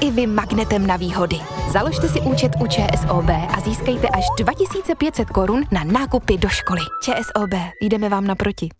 i vy magnetem na výhody. Založte si účet u ČSOB a získejte až 2500 korun na nákupy do školy. ČSOB, jdeme vám naproti.